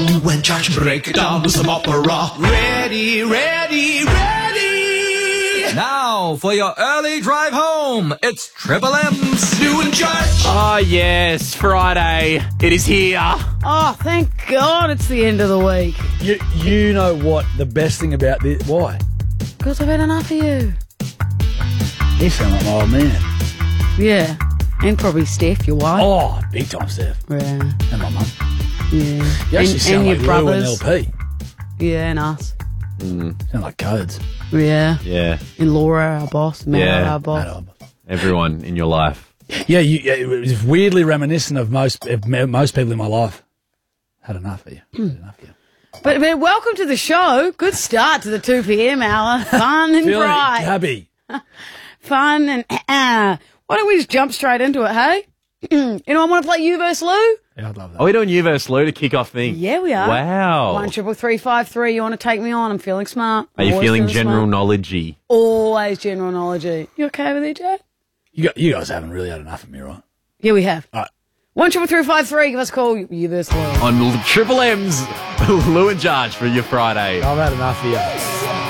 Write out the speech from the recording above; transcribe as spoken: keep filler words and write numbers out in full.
Lou and Josh break it down with some opera. Ready, ready, ready. Now, for your early drive home, it's Triple M's Lou and Josh. Oh, yes, Friday. It is here. Oh, thank God it's the end of the week. You, you know what the best thing about this... Why? Because I've had enough of you. You sound like my old man. Yeah. And probably Steph, your wife. Oh, big time, Steph. Yeah. And my mum. Yeah. You actually and, sound and like your Lou and brothers. L P. Yeah, and us. Sound like codes. Yeah. Yeah, And Laura, our boss. Matt, Yeah. our boss. Mate, everyone in your life. Yeah, you, yeah, it was weirdly reminiscent of most of me- most people in my life. Had enough of you. Had enough of you. But, but welcome to the show. Good start to the two p.m. hour. Fun and Feeling bright. Gabby. Fun and... Uh, why don't we just jump straight into it, hey? Anyone want to play you versus Lou? Yeah, I'd love that. Are we doing you versus Lou to kick off things? Yeah, we are. Wow. One triple three five three. You want to take me on? I'm feeling smart. Are you Always feeling general smart. knowledge-y? Always general knowledge. You okay with it, Jay? You, got, you guys haven't really had enough of me, right? Yeah, we have. All right. One triple three five three. Give us a call. You versus Lou. On Triple M's Lou and Josh for your Friday. I've had enough of you.